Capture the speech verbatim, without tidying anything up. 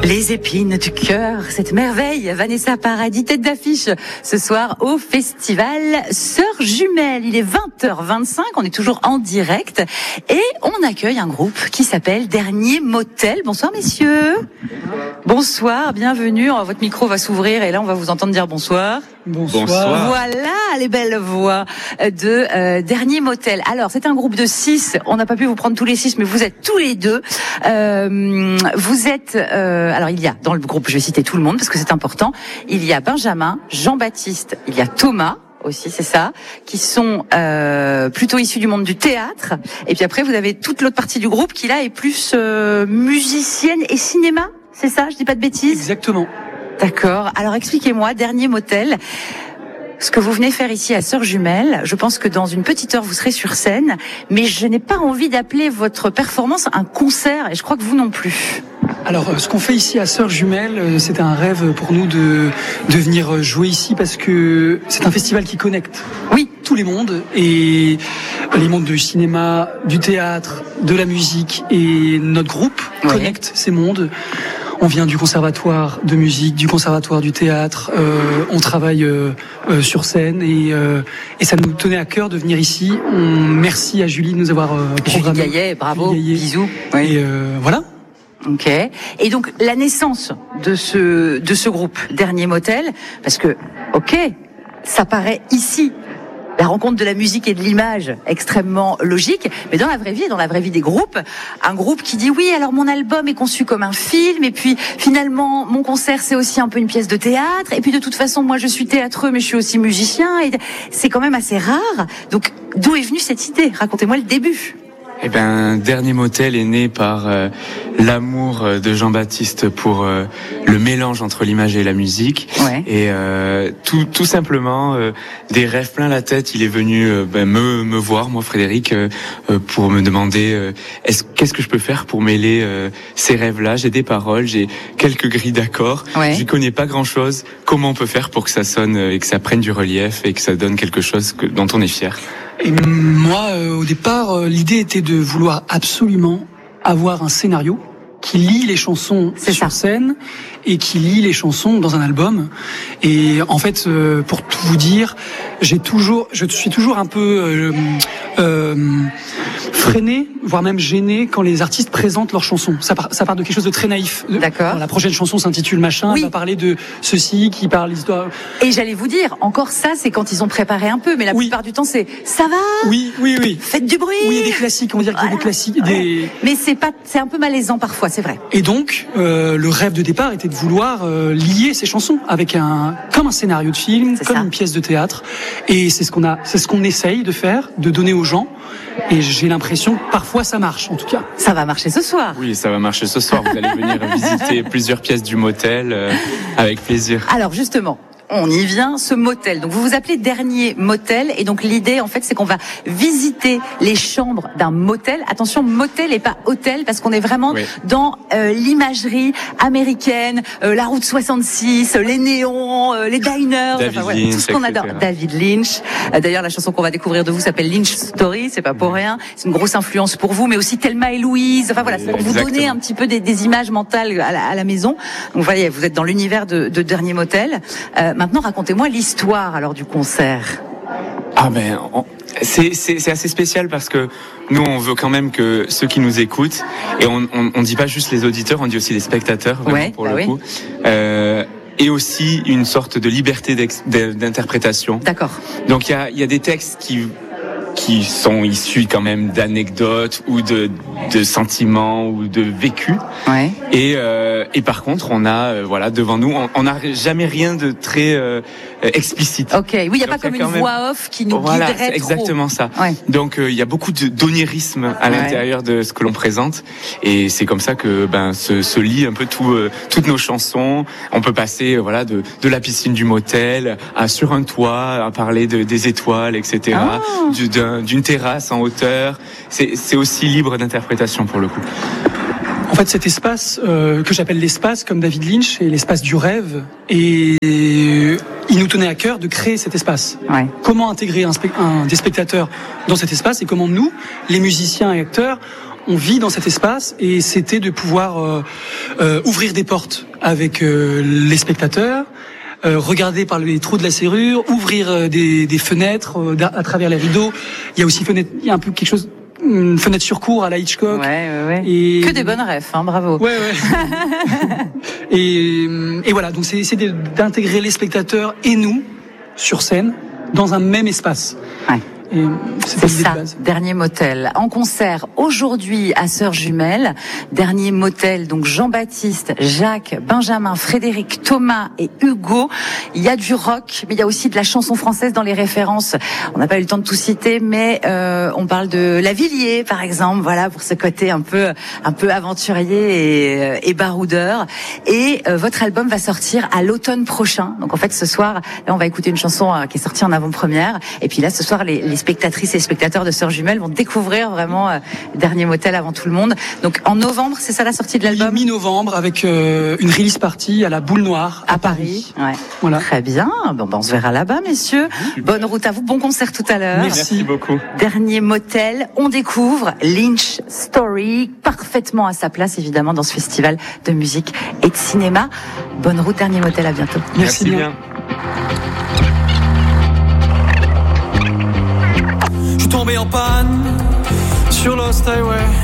Les épines du cœur, cette merveille, Vanessa Paradis, tête d'affiche ce soir au festival Sœurs Jumelles. Il est vingt heures vingt-cinq, on est toujours en direct et on accueille un groupe qui s'appelle Dernier Motel. Bonsoir messieurs. Bonsoir, bienvenue. Votre micro va s'ouvrir et là on va vous entendre dire bonsoir. Bonsoir. Bonsoir. Voilà les belles voix de euh, Dernier Motel. Alors c'est un groupe de six, on n'a pas pu vous prendre tous les six, mais vous êtes tous les deux. Euh, vous êtes... Euh, alors il y a dans le groupe, je vais citer tout le monde parce que c'est important, il y a Benjamin, Jean-Baptiste, il y a Thomas aussi, c'est ça, qui sont euh, plutôt issus du monde du théâtre. Et puis après vous avez toute l'autre partie du groupe qui là est plus euh, musicienne et cinéma, c'est ça, je dis pas de bêtises? Exactement. D'accord. Alors expliquez-moi, Dernier Motel, ce que vous venez faire ici à Sœurs Jumelles. Je pense que dans une petite heure vous serez sur scène, mais je n'ai pas envie d'appeler votre performance un concert, et je crois que vous non plus. Alors, ce qu'on fait ici à Sœurs Jumelles, c'est un rêve pour nous de, de venir jouer ici parce que c'est un festival qui connecte. Oui. Tous les mondes, et les mondes du cinéma, du théâtre, de la musique, et notre groupe ouais. connecte ces mondes. On vient du conservatoire de musique, du conservatoire du théâtre, euh, on travaille euh, euh, sur scène et, euh, et ça nous tenait à cœur de venir ici. On, merci à Julie de nous avoir euh, programmé. Julie Gaillet, bravo, Julie Gaillet. Bisous. Oui. Et euh, voilà. Ok. Et donc la naissance de ce de ce groupe Dernier Motel, parce que ok, ça paraît ici la rencontre de la musique et de l'image extrêmement logique, mais dans la vraie vie, dans la vraie vie des groupes, un groupe qui dit oui, alors mon album est conçu comme un film, et puis finalement mon concert c'est aussi un peu une pièce de théâtre, et puis de toute façon moi je suis théâtreux mais je suis aussi musicien, et c'est quand même assez rare. Donc d'où est venue cette idée? Racontez-moi le début. Eh ben, Dernier Motel est né par euh, l'amour de Jean-Baptiste pour euh, le mélange entre l'image et la musique. Ouais. Et euh, tout, tout simplement, euh, des rêves plein la tête. Il est venu euh, ben, me, me voir, moi Frédéric, euh, pour me demander euh, est-ce, qu'est-ce que je peux faire pour mêler euh, ces rêves-là. J'ai des paroles, j'ai quelques grilles d'accords. Ouais. Je connais pas grand-chose. Comment on peut faire pour que ça sonne et que ça prenne du relief et que ça donne quelque chose que, dont on est fier? Et moi, euh, au départ, euh, l'idée était de vouloir absolument avoir un scénario qui lie les chansons C'est sur ça. scène et qui lie les chansons dans un album. Et en fait, euh, pour tout vous dire, j'ai toujours, je suis toujours un peu euh, euh, freiné, voire même gêné quand les artistes présentent leurs chansons. Ça part, ça part de quelque chose de très naïf. D'accord. La prochaine chanson s'intitule machin, Oui. elle va parler de ceci, qui parle l'histoire. Et j'allais vous dire, encore ça, c'est quand ils ont préparé un peu, mais la Oui. plupart du temps, c'est ça va. Oui, oui, oui. Faites du bruit. Oui, il y a des classiques, on va dire qu'il y a Voilà. des classiques, Ouais. des. Mais c'est pas, c'est un peu malaisant parfois, c'est vrai. Et donc, euh, le rêve de départ était de vouloir euh, lier ces chansons avec un, comme un scénario de film, C'est comme ça. une pièce de théâtre. Et c'est ce qu'on a, c'est ce qu'on essaye de faire, de donner aux gens. Et j'ai l'impression que parfois ça marche, en tout cas. Ça va marcher ce soir. Oui, ça va marcher ce soir. Vous allez venir visiter plusieurs pièces du motel euh, avec plaisir. Alors justement, on y vient, ce motel. Donc vous vous appelez Dernier Motel, et donc l'idée en fait c'est qu'on va visiter les chambres d'un motel. Attention, motel et pas hôtel, parce qu'on est vraiment Oui. dans euh, l'imagerie américaine, euh, la route soixante-six, euh, les néons, euh, les diners, David voilà, Lynch, tout ce qu'on et cetera. adore. David Lynch. Euh, D'ailleurs, la chanson qu'on va découvrir de vous s'appelle Lynch Story, c'est pas pour rien. C'est une grosse influence pour vous, mais aussi Thelma et Louise. Enfin voilà, c'est pour vous Exactement. donner un petit peu des, des images mentales à la, à la maison. Donc vous voyez, vous êtes dans l'univers de, de Dernier Motel. Euh, maintenant, racontez-moi l'histoire alors du concert. Ah ben, on- c'est, c'est, c'est assez spécial parce que nous, on veut quand même que ceux qui nous écoutent, et on, on, on dit pas juste les auditeurs, on dit aussi les spectateurs, vraiment, Ouais, pour bah le oui. coup, euh, et aussi une sorte de liberté d'ex- de- d'interprétation. D'accord. Donc il y a, il y a des textes qui qui sont issus quand même d'anecdotes ou de, de sentiments ou de vécus. Ouais. Et, euh, et par contre, on a euh, voilà devant nous, on n'a jamais rien de très euh, explicite. Ok. Oui, il y a Donc, pas comme il y a une quand voix off qui nous Voilà, guiderait c'est trop. exactement ça. Ouais. Donc euh, il y a beaucoup de d'onirisme à Ouais. l'intérieur de ce que l'on présente, et c'est comme ça que ben se, se lit un peu tout, euh, toutes nos chansons. On peut passer euh, voilà de, de la piscine du motel à sur un toit, à parler de, des étoiles, et cetera. Ah. Du, d'un, d'une terrasse en hauteur. C'est, c'est aussi libre d'interprétation pour le coup. En fait, cet espace euh, que j'appelle l'espace, comme David Lynch, est l'espace du rêve. Et il nous tenait à cœur de créer cet espace. Ouais. Comment intégrer un, spe- un des spectateurs dans cet espace et comment nous, les musiciens et acteurs, on vit dans cet espace, et c'était de pouvoir euh, euh, ouvrir des portes avec euh, les spectateurs, euh, regarder par les trous de la serrure, ouvrir euh, des, des fenêtres euh, à travers les rideaux. Il y a aussi fenêtre, il y a un peu quelque chose, une fenêtre sur cour à la Hitchcock. Ouais, ouais, ouais. Et... Que des bonnes refs, hein, bravo. Ouais, ouais. et, et voilà, donc c'est, c'est d'intégrer les spectateurs et nous sur scène dans un même espace. Ouais. Et c'est ça, Dernier Motel. En concert aujourd'hui à Sœurs Jumelles. Dernier Motel, donc Jean-Baptiste, Jacques, Benjamin, Frédéric, Thomas et Hugo. Il y a du rock, mais il y a aussi de la chanson française dans les références. On n'a pas eu le temps de tout citer, mais euh, on parle de Lavilliers, par exemple, voilà, pour ce côté un peu un peu aventurier et, et baroudeur. Et euh, votre album va sortir à l'automne prochain. Donc en fait, ce soir, là, on va écouter une chanson euh, qui est sortie en avant-première. Et puis là, ce soir, les, les spectatrices et spectateurs de Sœurs Jumelles vont découvrir vraiment euh, Dernier Motel avant tout le monde. Donc en novembre, c'est ça la sortie de l'album ? Mi-novembre, avec euh, une release party à la Boule Noire à, à Paris. Paris. Ouais. Voilà. Très bien. Bon, ben, on se verra là-bas, messieurs. Super. Bonne route à vous. Bon concert tout à l'heure. Merci, Merci beaucoup. Dernier Motel. On découvre Lynch Story, parfaitement à sa place évidemment dans ce festival de musique et de cinéma. Bonne route Dernier Motel. À bientôt. Merci, Merci bien. bien. Tombé en panne sur Lost Highway.